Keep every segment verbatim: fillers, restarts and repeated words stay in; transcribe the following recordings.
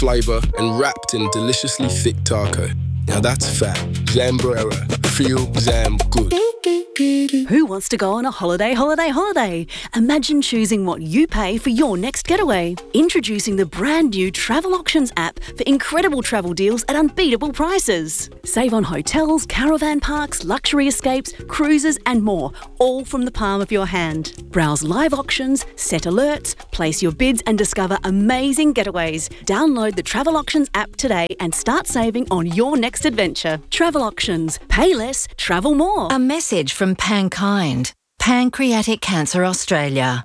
flavour and wrapped in deliciously thick taco. Now that's fat. Zambrera. Feel Zam good. Who wants to go on a holiday, holiday, holiday? Imagine choosing what you pay for your next getaway. Introducing the brand new Travel Auctions app for incredible travel deals at unbeatable prices. Save on hotels, caravan parks, luxury escapes, cruises and more, all from the palm of your hand. Browse live auctions, set alerts, place your bids and discover amazing getaways. Download the Travel Auctions app today and start saving on your next adventure. Travel Auctions. Pay less, travel more. A message from Pankind, Pancreatic Cancer Australia.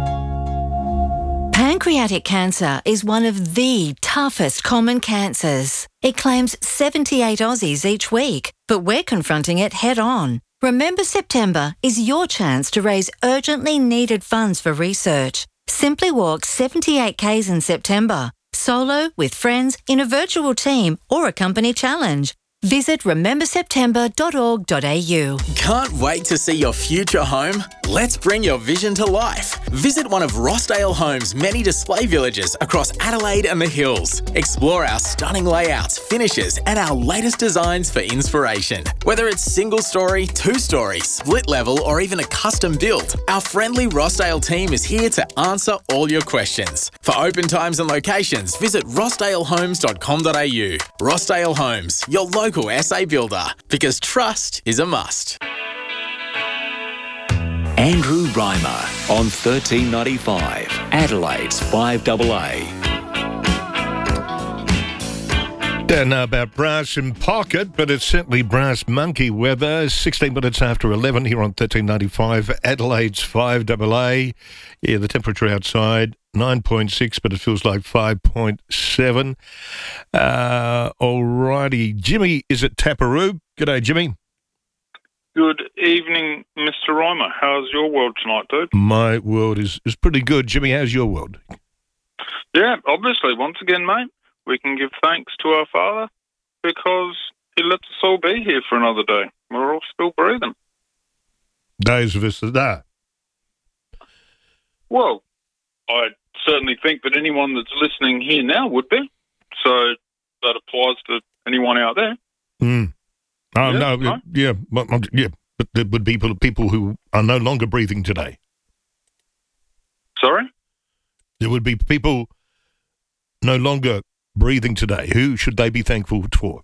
Pancreatic cancer is one of the toughest common cancers. It claims seventy-eight Aussies each week, but we're confronting it head on. Remember September is your chance to raise urgently needed funds for research. Simply walk seventy-eight kays in September, solo, with friends, in a virtual team or a company challenge. Visit remember september dot org dot a u. Can't wait to see your future home? Let's bring your vision to life. Visit one of Rossdale Homes' many display villages across Adelaide and the Hills. Explore our stunning layouts, finishes, and our latest designs for inspiration. Whether it's single story, two story, split level, or even a custom build, our friendly Rossdale team is here to answer all your questions. For open times and locations, visit rossdale homes dot com dot a u. Rossdale Homes, your local S A builder, because trust is a must. Andrew Reimer on thirteen ninety-five, Adelaide's five A A. Don't know about brass and pocket, but it's certainly brass monkey weather. sixteen minutes after eleven here on thirteen ninety-five, Adelaide's five A A. Yeah, the temperature outside, nine point six, but it feels like five point seven. Uh, alrighty, Jimmy is at Taparoo. G'day, Jimmy. Good evening, Mister Reimer. How's your world tonight, dude? My world is, is pretty good. Jimmy, how's your world? Yeah, obviously, once again, mate, we can give thanks to our Father because he lets us all be here for another day. We're all still breathing. Days of us that. Well, I certainly think that anyone that's listening here now would be. So that applies to anyone out there. Mm. Oh, yeah, no, no? yeah, but, yeah, but there would be people, people who are no longer breathing today. Sorry? There would be people no longer breathing today. Who should they be thankful for?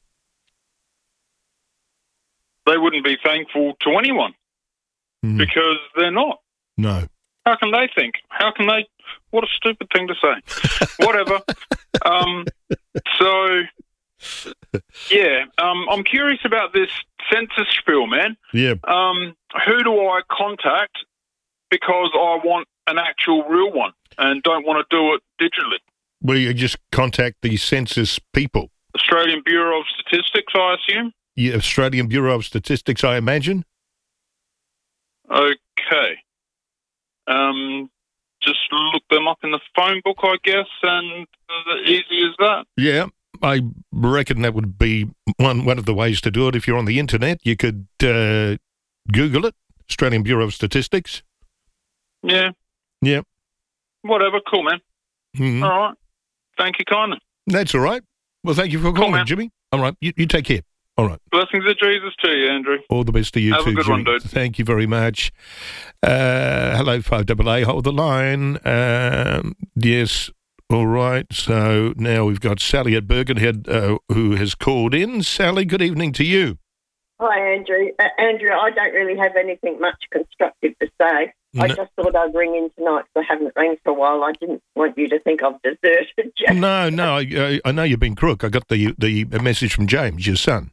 They wouldn't be thankful to anyone Mm. because they're not. No. How can they think? How can they? What a stupid thing to say. Whatever. Um, so, yeah, um, I'm curious about this census spiel, man. Yeah. Um, who do I contact because I want an actual real one and don't want to do it digitally? Well, you just contact the census people. Australian Bureau of Statistics, I assume? Yeah, Australian Bureau of Statistics, I imagine. Okay. Um, just look them up in the phone book, I guess, and as easy as that. Yeah, I reckon that would be one one of the ways to do it. If you're on the internet, you could uh, Google it, Australian Bureau of Statistics. Yeah. Yeah. Whatever, cool, man. Mm-hmm. All right. Thank you kindly. That's all right. Well, thank you for calling, man. Jimmy. All right, you, you take care. All right. Blessings of Jesus to you, Andrew. All the best to you Have too, a good Jimmy. one, dude. Thank you very much. Uh, hello, five A A. Hold the line. Um, yes. All right. So now we've got Sally at Birkenhead uh, who has called in. Sally, good evening to you. Hi, Andrew. Uh, Andrew, I don't really have anything much constructive to say. No. I just thought I'd ring in tonight because I haven't rang for a while. I didn't want you to think I've deserted you. No, no. I, I, I know you've been crook. I got the the message from James, your son.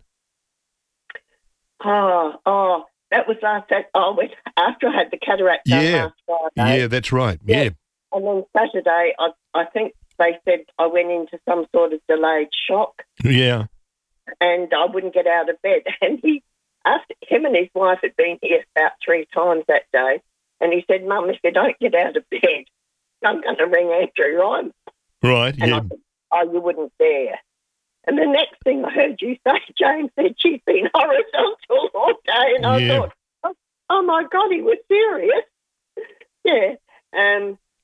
Oh, oh, that was last Sat- oh, wait, after I had the cataract done Yeah. last Friday. Yeah, that's right. Yeah. Yeah. And then Saturday, I, I think they said I went into some sort of delayed shock Yeah. and I wouldn't get out of bed. And he asked, him and his wife had been here about three times that day. And he said, Mum, if you don't get out of bed, I'm going to ring Andrew Ryan. Right, And yeah. I said, oh, you wouldn't dare. And the next thing I heard you say, James said she's been horizontal all day. And I Yeah. thought, oh, oh, my God, he was serious. Yeah. Um,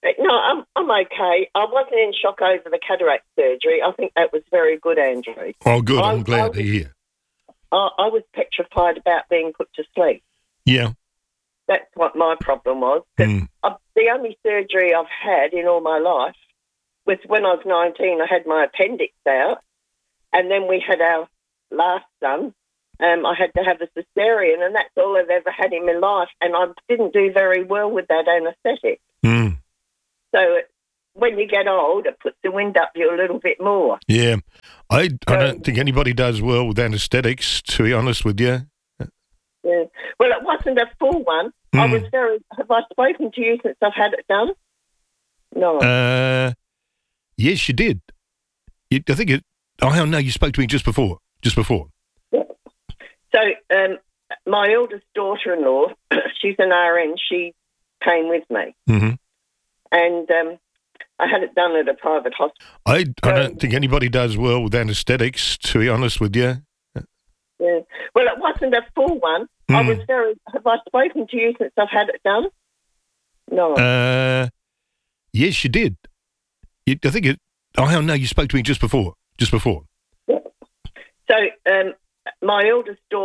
No, I'm I'm okay. I wasn't in shock over the cataract surgery. I think that was very good, Andrew. Oh, good. I, I'm glad I, to hear. I, I was petrified about being put to sleep. Yeah. That's what my problem was. 'Cause Mm. I, the only surgery I've had in all my life was when I was nineteen. I had my appendix out, and then we had our last son. Um, I had to have a cesarean, and that's all I've ever had in my life. And I didn't do very well with that anaesthetic. Mm. So it, when you get old, it puts the wind up you a little bit more. Yeah. I, I So- don't think anybody does well with anaesthetics, to be honest with you. Yeah. Well, it wasn't a full one. I Mm. was very. Have I spoken to you since I've had it done? No. Uh, yes, you did. You, I think it. Oh, no, you spoke to me just before. Just before. So, um, my eldest daughter-in-law, she's an R N. She came with me, Mm-hmm. and um, I had it done at a private hospital. I, I Um, don't think anybody does well with anaesthetics, to be honest with you. Yeah. Well, it wasn't a full one. I Mm. was very. Have I spoken to you since I've had it done? No. Uh, yes, you did. You, I think it. Oh, no, you spoke to me just before. Just before. So, um, my eldest daughter.